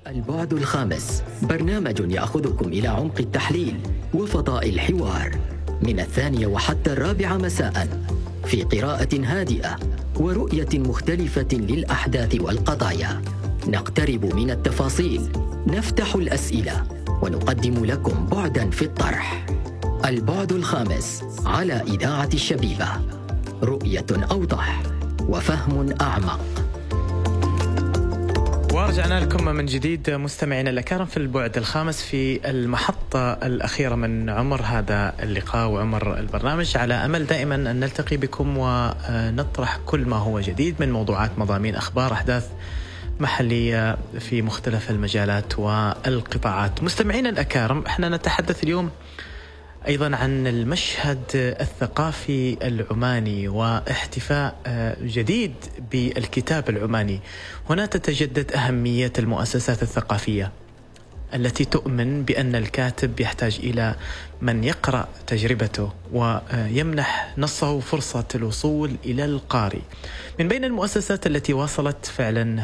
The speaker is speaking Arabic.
البعد الخامس برنامج يأخذكم إلى عمق التحليل وفضاء الحوار من 2 وحتى 4 مساء في قراءة هادئة ورؤية مختلفة للأحداث والقضايا. نقترب من التفاصيل، نفتح الأسئلة ونقدم لكم بعداً في الطرح. البعد الخامس على إذاعة الشبيبة، رؤية أوضح وفهم أعمق. ورجعنا لكم من جديد مستمعينا الأكارم في البعد الخامس في المحطة الأخيرة من عمر هذا اللقاء وعمر البرنامج، على أمل دائما أن نلتقي بكم ونطرح كل ما هو جديد من موضوعات، مضامين، أخبار، أحداث محلية في مختلف المجالات والقطاعات. مستمعينا الأكارم، احنا نتحدث اليوم أيضا عن المشهد الثقافي العماني واحتفاء جديد بالكتاب العماني. هنا تتجدد أهمية المؤسسات الثقافية التي تؤمن بأن الكاتب يحتاج إلى من يقرأ تجربته ويمنح نصه فرصة الوصول إلى القارئ. من بين المؤسسات التي واصلت فعلا